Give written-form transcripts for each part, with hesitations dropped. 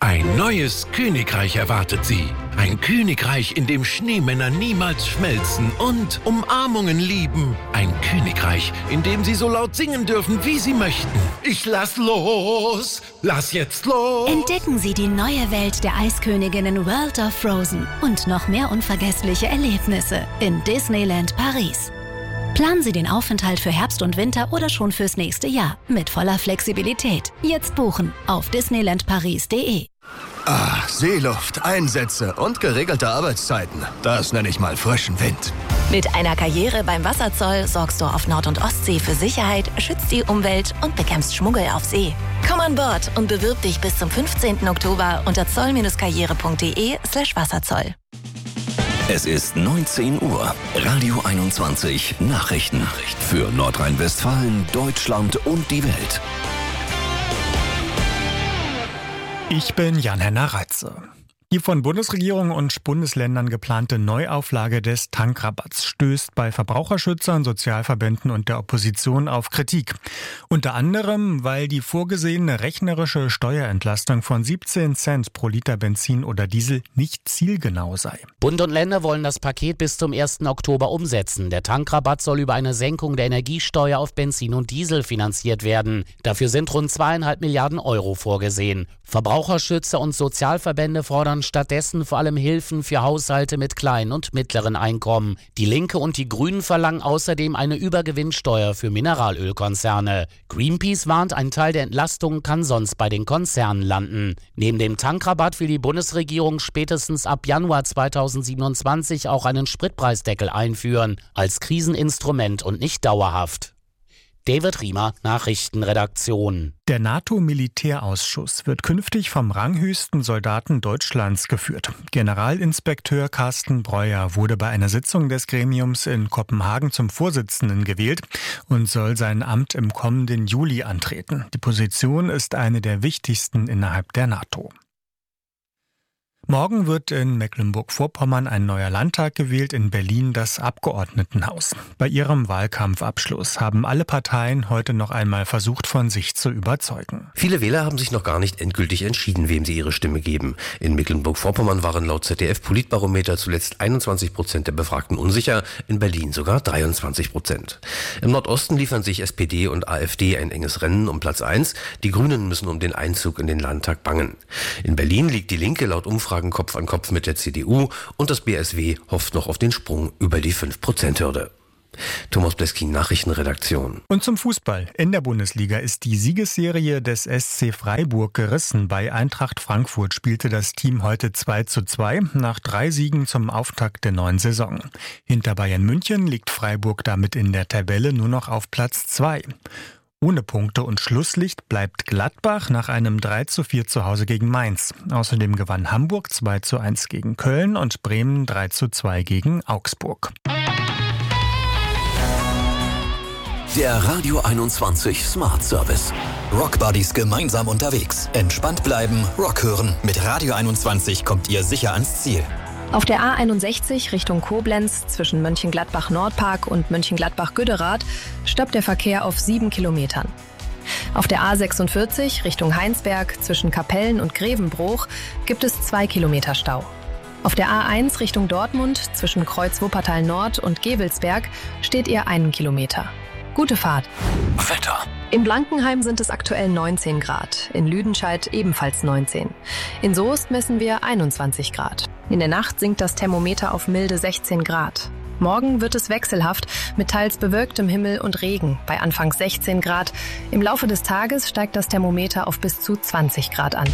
Ein neues Königreich erwartet Sie. Ein Königreich, in dem Schneemänner niemals schmelzen und Umarmungen lieben. Ein Königreich, in dem Sie so laut singen dürfen, wie Sie möchten. Ich lass los! Lass jetzt los! Entdecken Sie die neue Welt der Eisköniginnen World of Frozen und noch mehr unvergessliche Erlebnisse in Disneyland Paris. Planen Sie den Aufenthalt für Herbst und Winter oder schon fürs nächste Jahr mit voller Flexibilität. Jetzt buchen auf disneylandparis.de. Seeluft, Einsätze und geregelte Arbeitszeiten. Das nenne ich mal frischen Wind. Mit einer Karriere beim Wasserzoll sorgst du auf Nord- und Ostsee für Sicherheit, schützt die Umwelt und bekämpfst Schmuggel auf See. Komm an Bord und bewirb dich bis zum 15. Oktober unter zoll-karriere.de/Wasserzoll. Es ist 19 Uhr. Radio 21 Nachrichten. Für Nordrhein-Westfalen, Deutschland und die Welt. Ich bin Jan-Henner Reitze. Die von Bundesregierung und Bundesländern geplante Neuauflage des Tankrabatts stößt bei Verbraucherschützern, Sozialverbänden und der Opposition auf Kritik. Unter anderem, weil die vorgesehene rechnerische Steuerentlastung von 17 Cent pro Liter Benzin oder Diesel nicht zielgenau sei. Bund und Länder wollen das Paket bis zum 1. Oktober umsetzen. Der Tankrabatt soll über eine Senkung der Energiesteuer auf Benzin und Diesel finanziert werden. Dafür sind rund 2,5 Milliarden Euro vorgesehen. Verbraucherschützer und Sozialverbände fordern stattdessen vor allem Hilfen für Haushalte mit kleinen und mittleren Einkommen. Die Linke und die Grünen verlangen außerdem eine Übergewinnsteuer für Mineralölkonzerne. Greenpeace warnt, ein Teil der Entlastung kann sonst bei den Konzernen landen. Neben dem Tankrabatt will die Bundesregierung spätestens ab Januar 2027 auch einen Spritpreisdeckel einführen, als Kriseninstrument und nicht dauerhaft. David Riemer, Nachrichtenredaktion. Der NATO-Militärausschuss wird künftig vom ranghöchsten Soldaten Deutschlands geführt. Generalinspekteur Carsten Breuer wurde bei einer Sitzung des Gremiums in Kopenhagen zum Vorsitzenden gewählt und soll sein Amt im kommenden Juli antreten. Die Position ist eine der wichtigsten innerhalb der NATO. Morgen wird in Mecklenburg-Vorpommern ein neuer Landtag gewählt, in Berlin das Abgeordnetenhaus. Bei ihrem Wahlkampfabschluss haben alle Parteien heute noch einmal versucht, von sich zu überzeugen. Viele Wähler haben sich noch gar nicht endgültig entschieden, wem sie ihre Stimme geben. In Mecklenburg-Vorpommern waren laut ZDF-Politbarometer zuletzt 21% der Befragten unsicher, in Berlin sogar 23%. Im Nordosten liefern sich SPD und AfD ein enges Rennen um Platz 1. Die Grünen müssen um den Einzug in den Landtag bangen. In Berlin liegt die Linke laut Umfragen Kopf an Kopf mit der CDU und das BSW hofft noch auf den Sprung über die 5%-Hürde. Thomas Bleskin, Nachrichtenredaktion. Und zum Fußball. In der Bundesliga ist die Siegesserie des SC Freiburg gerissen. Bei Eintracht Frankfurt spielte das Team heute 2:2 nach 3 Siegen zum Auftakt der neuen Saison. Hinter Bayern München liegt Freiburg damit in der Tabelle nur noch auf Platz 2. Ohne Punkte und Schlusslicht bleibt Gladbach nach einem 3:4 zu Hause gegen Mainz. Außerdem gewann Hamburg 2:1 gegen Köln und Bremen 3:2 gegen Augsburg. Der Radio 21 Smart Service. Rock Buddies gemeinsam unterwegs. Entspannt bleiben, Rock hören. Mit Radio 21 kommt ihr sicher ans Ziel. Auf der A61 Richtung Koblenz zwischen Mönchengladbach-Nordpark und Mönchengladbach-Güderath stoppt der Verkehr auf 7 Kilometern. Auf der A46 Richtung Heinsberg zwischen Kapellen und Grevenbruch gibt es 2 Kilometer Stau. Auf der A1 Richtung Dortmund zwischen Kreuz Wuppertal Nord und Gevelsberg steht ihr 1 Kilometer. Gute Fahrt. Wetter. In Blankenheim sind es aktuell 19 Grad, in Lüdenscheid ebenfalls 19. In Soest messen wir 21 Grad. In der Nacht sinkt das Thermometer auf milde 16 Grad. Morgen wird es wechselhaft mit teils bewölktem Himmel und Regen bei anfangs 16 Grad. Im Laufe des Tages steigt das Thermometer auf bis zu 20 Grad an.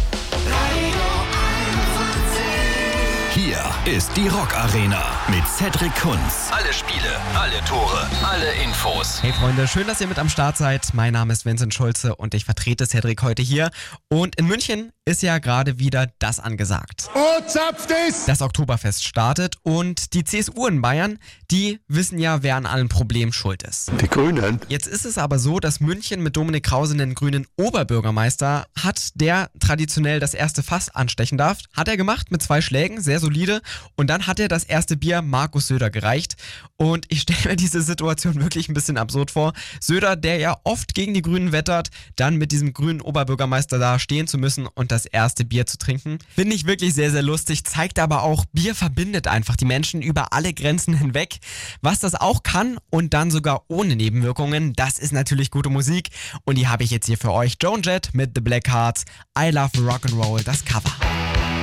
Hier ist die Rock Arena mit Cedric Kunz. Alle Spiele, alle Tore, alle Infos. Hey Freunde, schön, dass ihr mit am Start seid. Mein Name ist Vincent Schulze und ich vertrete Cedric heute hier. Und in München ist ja gerade wieder das angesagt. Oh, zapft es! Das Oktoberfest startet und die CSU in Bayern, die wissen ja, wer an allen Problemen schuld ist. Die Grünen. Jetzt ist es aber so, dass München mit Dominik Krause einen grünen Oberbürgermeister hat, der traditionell das erste Fass anstechen darf. Hat er gemacht mit 2 Schlägen, sehr solide. Und dann hat er das erste Bier Markus Söder gereicht. Und ich stelle mir diese Situation wirklich ein bisschen absurd vor. Söder, der ja oft gegen die Grünen wettert, dann mit diesem grünen Oberbürgermeister da stehen zu müssen und das erste Bier zu trinken. Finde ich wirklich sehr, sehr lustig, zeigt aber auch, Bier verbindet einfach die Menschen über alle Grenzen hinweg. Was das auch kann und dann sogar ohne Nebenwirkungen, das ist natürlich gute Musik und die habe ich jetzt hier für euch. Joan Jett mit The Black Hearts, I Love Rock'n'Roll, das Cover.